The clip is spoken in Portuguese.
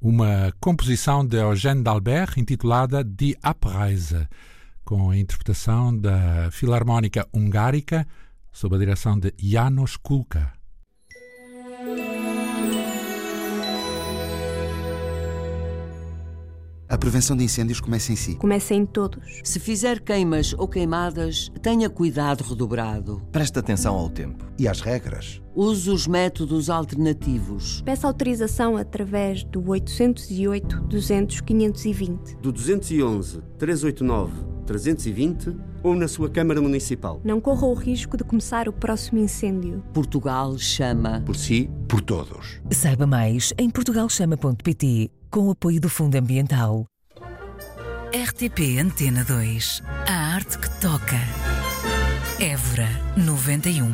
uma composição de Eugène d'Albert intitulada Die Abreise, com a interpretação da Filarmónica Hungárica sob a direção de János Kulka. A prevenção de incêndios começa em si. Começa em todos. Se fizer queimas ou queimadas, tenha cuidado redobrado. Preste atenção ao tempo. E às regras. Use os métodos alternativos. Peça autorização através do 808 200 520. Do 211 389 320 ou na sua Câmara Municipal. Não corra o risco de começar o próximo incêndio. Portugal chama. Por si, por todos. Saiba mais em portugalchama.pt, com o apoio do Fundo Ambiental. RTP Antena 2. A arte que toca. Évora 91.